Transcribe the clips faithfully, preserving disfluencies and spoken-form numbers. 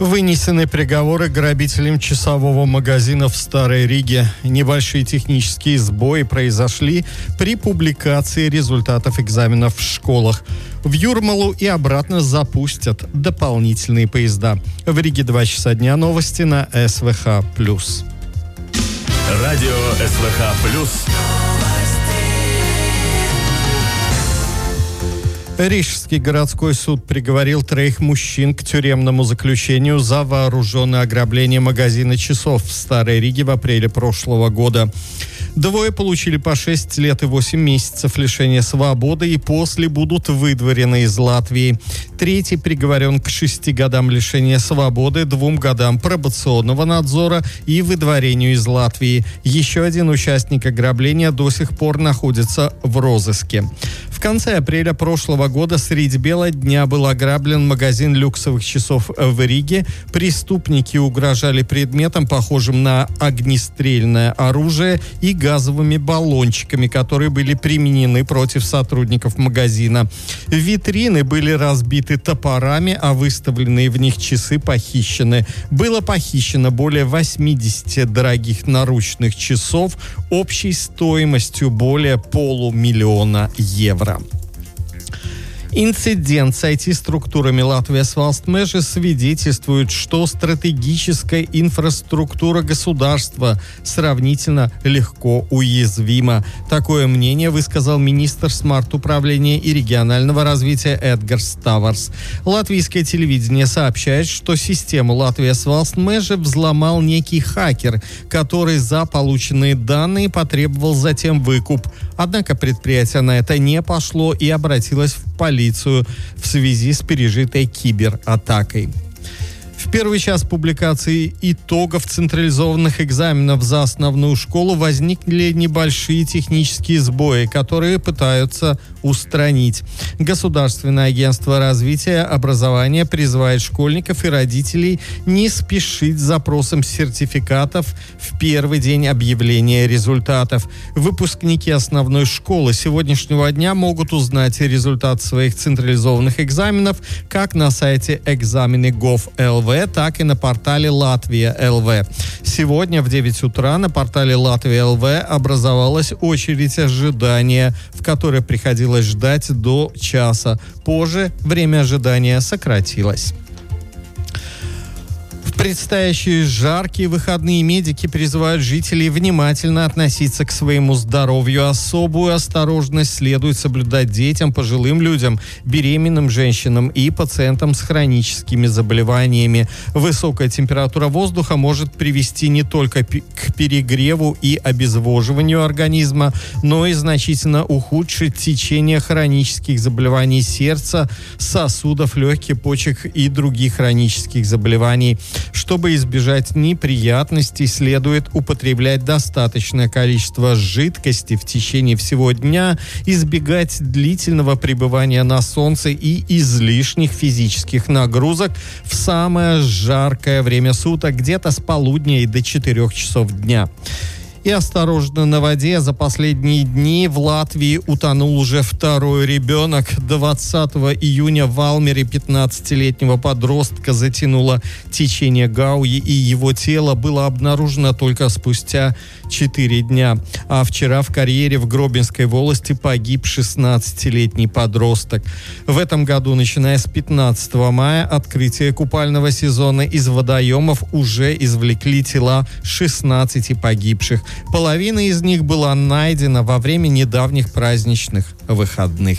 Вынесены приговоры грабителям часового магазина в Старой Риге. Небольшие технические сбои произошли при публикации результатов экзаменов в школах. В Юрмалу и обратно запустят дополнительные поезда. В Риге два часа дня, новости на эс вэ ха плюс. Радио эс вэ ха плюс. Рижский городской суд приговорил троих мужчин к тюремному заключению за вооруженное ограбление магазина часов в Старой Риге в апреле прошлого года. Двое получили по шесть лет и восемь месяцев лишения свободы и после будут выдворены из Латвии. Третий приговорен к шести годам лишения свободы, двум годам пробационного надзора и выдворению из Латвии. Еще один участник ограбления до сих пор находится в розыске. В конце апреля прошлого года средь бела дня был ограблен магазин люксовых часов в Риге. Преступники угрожали предметом, похожим на огнестрельное оружие, и газовыми баллончиками, которые были применены против сотрудников магазина. Витрины были разбиты топорами, а выставленные в них часы похищены. Было похищено более восьмидесяти дорогих наручных часов общей стоимостью более полумиллиона евро. Инцидент с ай ти-структурами Латвijas valstmeža свидетельствует, что стратегическая инфраструктура государства сравнительно легко уязвима. Такое мнение высказал министр смарт-управления и регионального развития Эдгарс Таварс. Латвийское телевидение сообщает, что систему Lātvijas valstmeža взломал некий хакер, который за полученные данные потребовал затем выкуп. Однако предприятие на это не пошло и обратилось в полицию в связи с пережитой кибератакой. В первый час публикации итогов централизованных экзаменов за основную школу возникли небольшие технические сбои, которые пытаются устранить. Государственное агентство развития образования призывает школьников и родителей не спешить с запросом сертификатов в первый день объявления результатов. Выпускники основной школы сегодняшнего дня могут узнать результат своих централизованных экзаменов как на сайте экзамены точка гов точка эл ви, так и на портале Латвия точка эл ви. Сегодня в девять утра на портале Латвия точка эл ви образовалась очередь ожидания, в которой приходилось ждать до часа. Позже время ожидания сократилось. В предстоящие жаркие выходные медики призывают жителей внимательно относиться к своему здоровью. Особую осторожность следует соблюдать детям, пожилым людям, беременным женщинам и пациентам с хроническими заболеваниями. Высокая температура воздуха может привести не только к перегреву и обезвоживанию организма, но и значительно ухудшить течение хронических заболеваний сердца, сосудов, легких, почек и других хронических заболеваний. Чтобы избежать неприятностей, следует употреблять достаточное количество жидкости в течение всего дня, избегать длительного пребывания на солнце и излишних физических нагрузок в самое жаркое время суток, где-то с полудня и до четырех часов дня. И осторожно на воде. За последние дни в Латвии утонул уже второй ребенок. двадцатого июня в Валмере пятнадцатилетнего подростка затянуло течение Гауи, и его тело было обнаружено только спустя четыре дня. А вчера в карьере в Гробинской волости погиб шестнадцатилетний подросток. В этом году, начиная с пятнадцатого мая, открытия купального сезона, из водоемов уже извлекли тела шестнадцати погибших. Половина из них была найдена во время недавних праздничных выходных.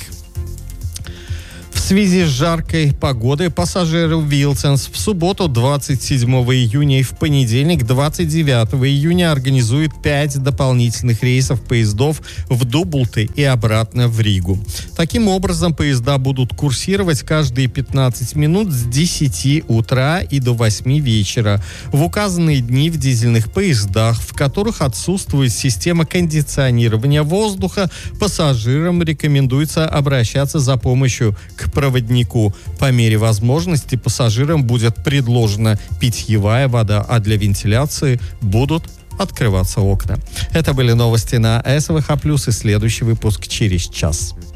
В связи с жаркой погодой пассажиры Вилсенс в субботу двадцать седьмого июня и в понедельник двадцать девятого июня организуют пять дополнительных рейсов поездов в Дублты и обратно в Ригу. Таким образом, поезда будут курсировать каждые пятнадцать минут с десяти утра и до восьми вечера. В указанные дни в дизельных поездах, в которых отсутствует система кондиционирования воздуха, пассажирам рекомендуется обращаться за помощью к проводнику. По мере возможности пассажирам будет предложена питьевая вода, а для вентиляции будут открываться окна. Это были новости на эс вэ ха плюс, и следующий выпуск через час.